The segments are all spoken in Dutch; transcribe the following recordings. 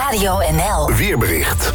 Radio NL. Weerbericht.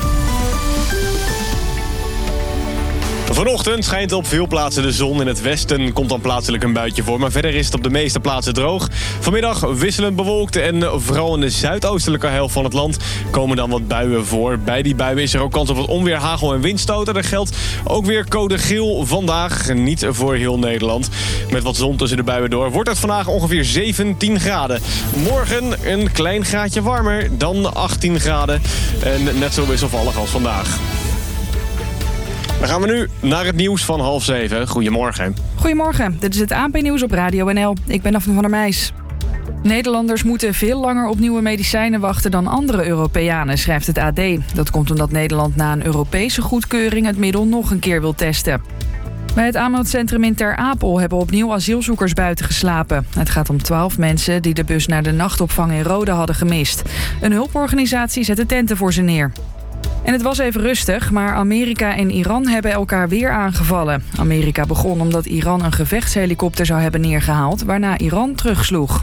Vanochtend schijnt op veel plaatsen de zon. In het westen komt dan plaatselijk een buitje voor. Maar verder is het op de meeste plaatsen droog. Vanmiddag wisselend bewolkt en vooral in de zuidoostelijke helft van het land komen dan wat buien voor. Bij die buien is er ook kans op wat onweer, hagel en windstoten. Er geldt ook weer code geel vandaag. Niet voor heel Nederland. Met wat zon tussen de buien door wordt het vandaag ongeveer 17 graden. Morgen een klein graadje warmer dan 18 graden. En net zo wisselvallig als vandaag. Dan gaan we nu naar het nieuws van 6:30. Goedemorgen. Goedemorgen, dit is het ANP-nieuws op Radio NL. Ik ben Daphne van der Meijs. Nederlanders moeten veel langer op nieuwe medicijnen wachten dan andere Europeanen, schrijft het AD. Dat komt omdat Nederland na een Europese goedkeuring het middel nog een keer wil testen. Bij het aanmeldcentrum in Ter Apel hebben opnieuw asielzoekers buiten geslapen. Het gaat om 12 mensen die de bus naar de nachtopvang in Rode hadden gemist. Een hulporganisatie zette tenten voor ze neer. En het was even rustig, maar Amerika en Iran hebben elkaar weer aangevallen. Amerika begon omdat Iran een gevechtshelikopter zou hebben neergehaald, waarna Iran terugsloeg.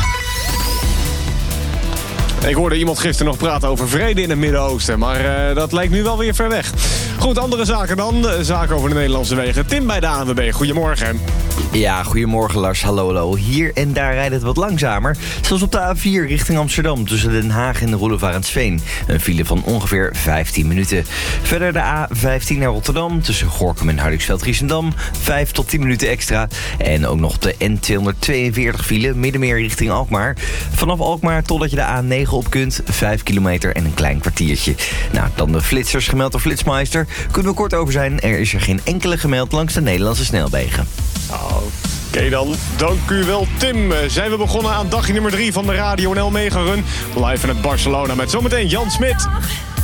Ik hoorde iemand gisteren nog praten over vrede in het Midden-Oosten, maar dat lijkt nu wel weer ver weg. Goed, andere zaken dan. Zaken over de Nederlandse wegen. Tim bij de ANWB, goedemorgen. Ja, goedemorgen Lars, hallo. Hier en daar rijdt het wat langzamer. Zoals op de A4 richting Amsterdam tussen Den Haag en Roelevarensveen. Een file van ongeveer 15 minuten. Verder de A15 naar Rotterdam tussen Gorinchem en Hardingsveld-Giessendam. 5 tot 10 minuten extra. En ook nog de N242 file, Middenmeer richting Alkmaar. Vanaf Alkmaar totdat je de A9 op kunt, 5 kilometer en een klein kwartiertje. Nou, dan de flitsers gemeld door Flitsmeister. Kunnen we kort over zijn, er is er geen enkele gemeld langs de Nederlandse snelwegen. Oké dan, dank u wel Tim. Zijn we begonnen aan dagje nummer 3 van de Radio NL Mega Run. Live vanuit Barcelona met zometeen Jan Smit.